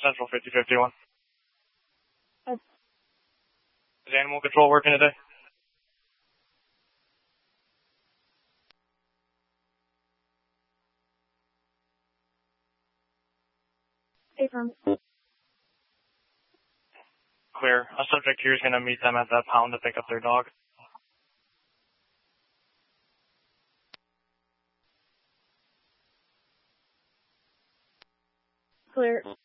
Central 5051. Oh. Is animal control working today? Affirm. Clear. A subject here is going to meet them at the pound to pick up their dog. Clear.